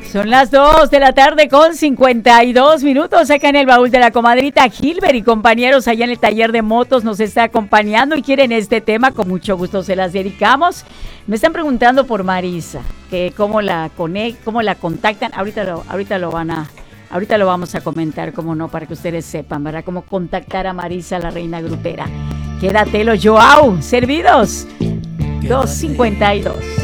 Son las 2 de la tarde con 52 minutos acá en el baúl de la comadrita. Gilbert y compañeros allá en el taller de motos nos está acompañando y quieren este tema, con mucho gusto se las dedicamos. Me están preguntando por Marisa, que cómo la contactan. Ahorita lo vamos a comentar, cómo no, para que ustedes sepan, ¿verdad? Cómo contactar a Marisa, la reina grupera. Quédatelo, Joao, servidos. 2:52.